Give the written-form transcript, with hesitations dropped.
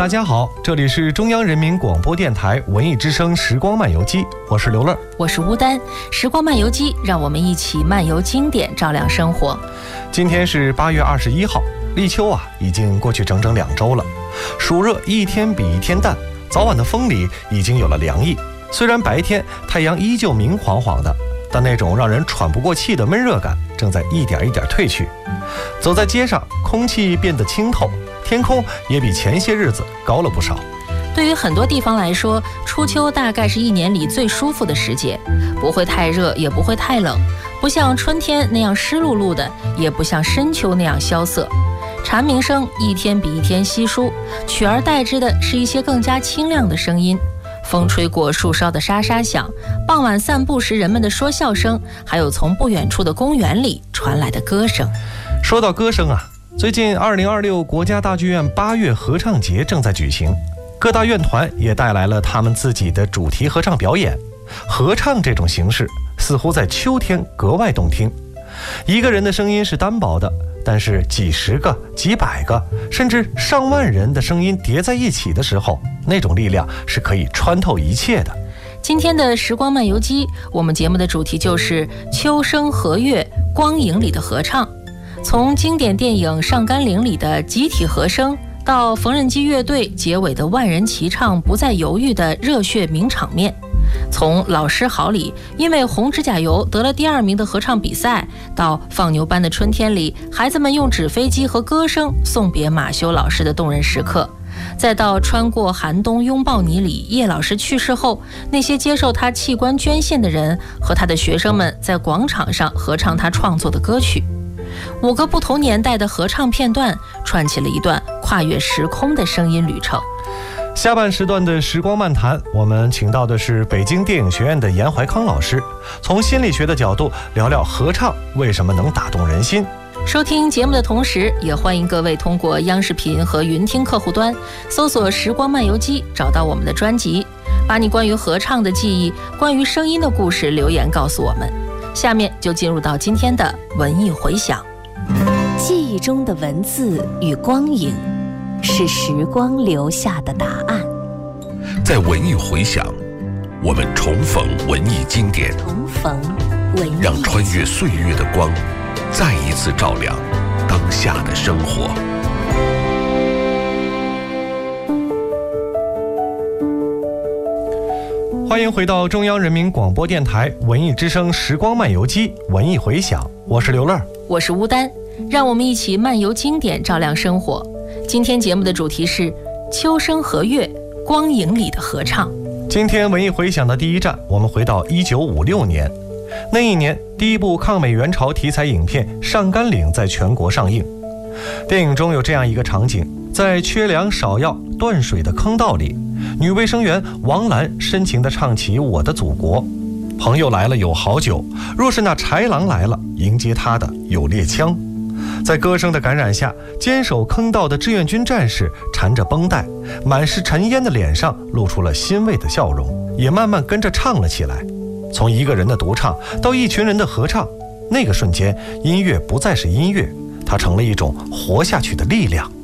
大家好，这里是中央人民广播电台文艺之声时光漫游记，我是刘乐， 我是吴丹。时光漫游记，让我们一起漫游经典，照亮生活。 今天是8月21号，立秋已经过去整整2周了，暑热一天比一天淡，早晚的风里已经有了凉意。虽然白天太阳依旧明晃晃的，但那种让人喘不过气的闷热感正在一点一点退去。走在街上，空气变得清透，天空也比前些日子高了不少。 对于很多地方来说，初秋大概是一年里最舒服的时节，不会太热，也不会太冷，不像春天那样湿漉漉的，也不像深秋那样萧瑟。蝉鸣声一天比一天稀疏，取而代之的是一些更加清亮的声音。风吹过树梢的沙沙响，傍晚散步时人们的说笑声，还有从不远处的公园里传来的歌声。 说到歌声最近2026国家大剧院8月合唱节正在举行，各大院团也带来了他们自己的主题合唱表演。合唱这种形式似乎在秋天格外动听，一个人的声音是单薄的，但是几十个、几百个，甚至上万人的声音叠在一起的时候，那种力量是可以穿透一切的。 今天的时光漫游记，我们节目的主题就是秋声和乐，光影里的合唱。从经典电影《上甘岭》里的集体和声，到缝纫机乐队结尾的万人齐唱不再犹豫的热血名场面，从老师好里因为红指甲油得了第2名的合唱比赛，到放牛班的春天里孩子们用纸飞机和歌声送别马修老师的动人时刻，再到穿过寒冬拥抱你里叶老师去世后，那些接受他器官捐献的人和他的学生们在广场上合唱他创作的歌曲。5个不同年代的合唱片段串起了一段跨越时空的声音旅程。 下半时段的时光漫谈，我们请到的是北京电影学院的严怀康老师，从心理学的角度聊聊合唱为什么能打动人心。 收听节目的同时，也欢迎各位通过央视频和云听客户端搜索时光漫游记，找到我们的专辑，把你关于合唱的记忆，关于声音的故事留言告诉我们。下面就进入到今天的文艺回响。 记忆中的文字与光影，是时光留下的答案。 在文艺回响，我们重逢文艺经典，让穿越岁月的光再一次照亮当下的生活。 欢迎回到中央人民广播电台文艺之声时光漫游记文艺回响，我是刘乐， 我是吴丹，让我们一起漫游经典，照亮生活。今天节目的主题是秋声和乐，光影里的合唱。 今天文艺回响的第一站，我们回到1956年。那一年，第一部抗美援朝题材影片《上甘岭》在全国上映。电影中有这样一个场景，在缺粮少药断水的坑道里，女卫生员王兰深情地唱起《我的祖国》。朋友来了有好酒，若是那豺狼来了，迎接他的有猎枪。在歌声的感染下，坚守坑道的志愿军战士缠着绷带，满是尘烟的脸上露出了欣慰的笑容，也慢慢跟着唱了起来。从一个人的独唱到一群人的合唱，那个瞬间，音乐不再是音乐，它成了一种活下去的力量。